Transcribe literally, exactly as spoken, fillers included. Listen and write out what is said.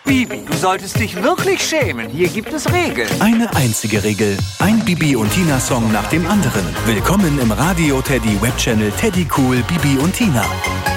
Bibi, du solltest dich wirklich schämen. Hier gibt es Regeln. Eine einzige Regel. Ein Bibi und Tina Song nach dem anderen. Willkommen im Radio Teddy Webchannel Teddy Cool Bibi und Tina.